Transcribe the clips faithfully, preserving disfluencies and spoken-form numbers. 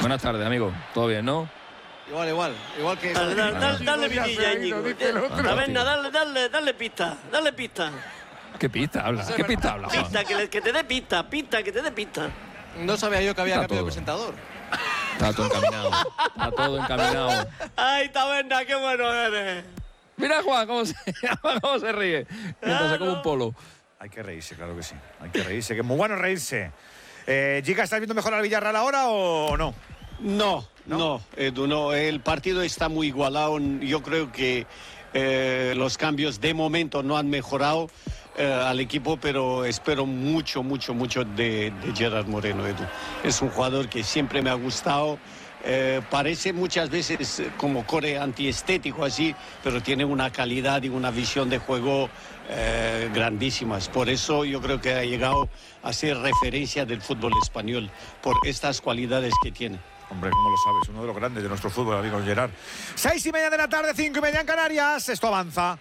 Buenas tardes, amigo. ¿Todo bien, no? Igual, igual. Igual que... Dale, dale, dale, dale vidilla, Íñigo. Taberna, dale, dale, dale pista. Dale pista. ¿Qué pista habla? ¿Qué pista habla, Juan? Pista, que, le, que te dé pista. Pista, que te dé pista. No sabía yo que había Está cambio de todo. presentador. Está todo encaminado. Está todo encaminado. Ay, Taberna, qué bueno eres. Mira, Juan, cómo se, cómo se ríe. Mientras se come un polo. Hay que reírse, claro que sí. Hay que reírse, que es muy bueno reírse. Eh, Giga, ¿estás viendo mejor al Villarreal ahora o no? No, no, no, Edu, no. El partido está muy igualado. Yo creo que eh, los cambios de momento no han mejorado eh, al equipo, pero espero mucho, mucho, mucho de, de Gerard Moreno, Edu. Es un jugador que siempre me ha gustado. Eh, parece muchas veces como core antiestético así, pero tiene una calidad y una visión de juego eh, grandísimas. Por eso yo creo que ha llegado a ser referencia del fútbol español, por estas cualidades que tiene. Hombre, ¿cómo lo sabes? Uno de los grandes de nuestro fútbol, amigo Gerard. Seis y media de la tarde, cinco y media en Canarias. Esto avanza.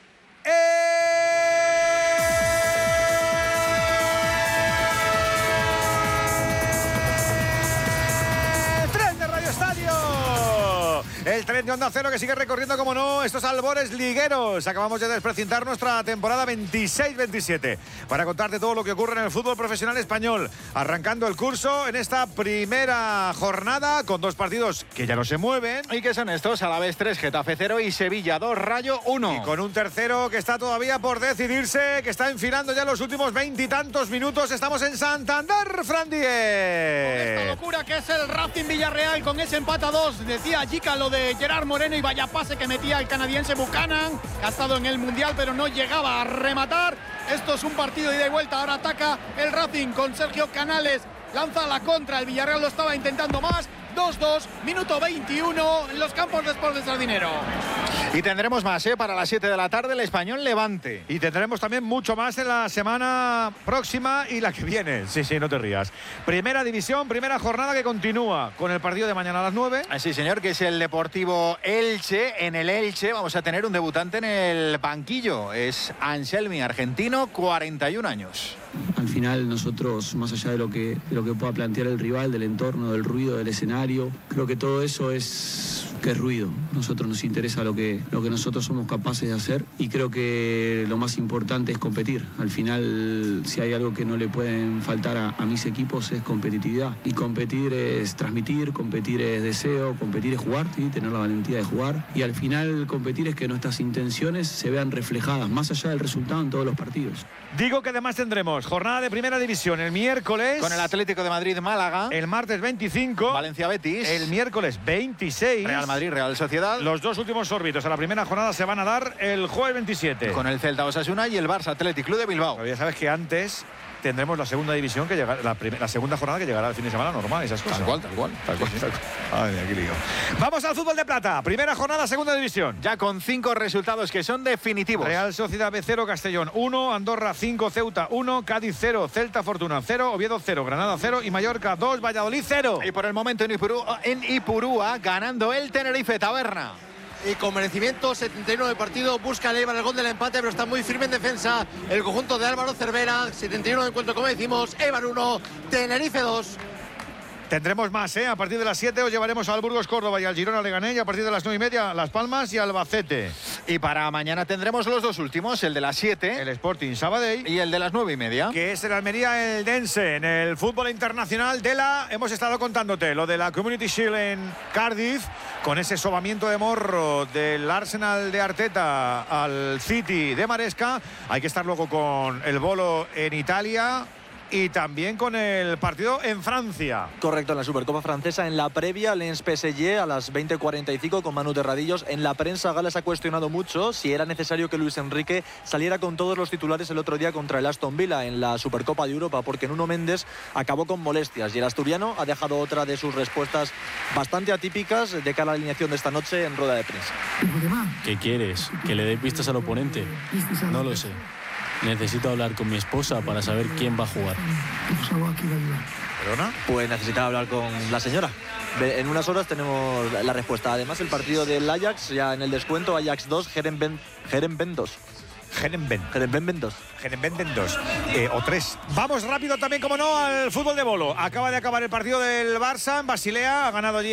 ¡Eh! ¡Tren de Radio Estadio! El tren de Onda Cero que sigue recorriendo, como no, estos albores ligueros. Acabamos de desprecintar nuestra temporada veintiséis veintisiete para contarte todo lo que ocurre en el fútbol profesional español. Arrancando el curso en esta primera jornada con dos partidos que ya no se mueven. Y que son estos: Alavés tres, Getafe cero y Sevilla dos, Rayo uno. Y con un tercero que está todavía por decidirse, que está enfilando ya los últimos veintitantos minutos. Estamos en Santander, Fran Díez. Esta locura que es el Racing Villarreal con ese empate a dos. Decía Giga lo de Gerard Moreno y vaya pase que metía el canadiense Buchanan, que ha estado en el Mundial pero no llegaba a rematar. Esto es un partido de ida y vuelta. Ahora ataca el Racing con Sergio Canales. Lanza la contra. El Villarreal lo estaba intentando más. dos dos, minuto veintiuno en los campos de Sport de Sardinero. Y tendremos más, ¿eh? Para las siete de la tarde, el Español Levante. Y tendremos también mucho más en la semana próxima y la que viene. Sí, sí, no te rías. Primera división, primera jornada que continúa con el partido de mañana a las nueve. Sí, señor, que es el Deportivo Elche. En el Elche vamos a tener un debutante en el banquillo. Es Anselmi, argentino, cuarenta y un años. Al final nosotros, más allá de lo que, de lo que pueda plantear el rival, del entorno, del ruido, del escenario, creo que todo eso es, que es ruido. A nosotros nos interesa lo que, lo que nosotros somos capaces de hacer y creo que lo más importante es competir. Al final, si hay algo que no le pueden faltar a, a mis equipos es competitividad. Y competir es transmitir, competir es deseo, competir es jugar, ¿sí? Tener la valentía de jugar. Y al final competir es que nuestras intenciones se vean reflejadas, más allá del resultado, en todos los partidos. Digo que además tendremos jornada de primera división el miércoles. Con el Atlético de Madrid Málaga. El martes veinticinco. Valencia Betis. El miércoles veintiséis. Real Madrid Real Sociedad. Los dos últimos sorbitos a la primera jornada se van a dar el jueves veintisiete. Con el Celta Osasuna y el Barça Athletic Club de Bilbao. Pero ya sabes que antes tendremos la segunda división que llega, la, la segunda jornada que llegará el fin de semana normal, esas cosas. Tal cual, tal cual. Tal cual, tal cual. Ay, mira, qué lío. Vamos al fútbol de plata. Primera jornada, segunda división. Ya con cinco resultados que son definitivos. Real Sociedad B cero, Castellón uno, Andorra cinco, Ceuta uno, Cádiz cero, Celta Fortuna cero, Oviedo cero, Granada cero y Mallorca dos, Valladolid cero. Y por el momento en Ipurúa, en Ipurúa ganando el Tenerife Taberna. Y con merecimiento, setenta y uno de partido, busca el Eibar el gol del empate, pero está muy firme en defensa el conjunto de Álvaro Cervera. setenta y uno de encuentro, como decimos, Eibar uno, Tenerife dos. Tendremos más, ¿eh? A partir de las siete os llevaremos al Burgos Córdoba y al Girona Leganés, y a partir de las nueve y media Las Palmas y Albacete. Y para mañana tendremos los dos últimos, el de las siete. El Sporting Sabadell. Y el de las nueve y media. Que es el Almería Eldense. En el fútbol internacional de la... Hemos estado contándote lo de la Community Shield en Cardiff, con ese sobamiento de morro del Arsenal de Arteta al City de Maresca. Hay que estar luego con el bolo en Italia y también con el partido en Francia. Correcto, en la Supercopa Francesa, en la previa, Lens P S G a las veinte cuarenta y cinco con Manu Terradillos. En la prensa, Gales ha cuestionado mucho si era necesario que Luis Enrique saliera con todos los titulares el otro día contra el Aston Villa en la Supercopa de Europa, porque Nuno Méndez acabó con molestias y el asturiano ha dejado otra de sus respuestas bastante atípicas de cara a la alineación de esta noche en rueda de prensa. ¿Qué quieres? ¿Que le dé pistas al oponente? No lo sé. Necesito hablar con mi esposa para saber quién va a jugar. ¿Perdona? Pues necesitaba hablar con la señora. En unas horas tenemos la respuesta. Además, el partido del Ajax, ya en el descuento, Ajax dos, Herenben dos. Herenben. Herenben dos. Herenben dos. Eh, o tres. Vamos rápido también, como no, al fútbol de bolo. Acaba de acabar el partido del Barça en Basilea. Ha ganado allí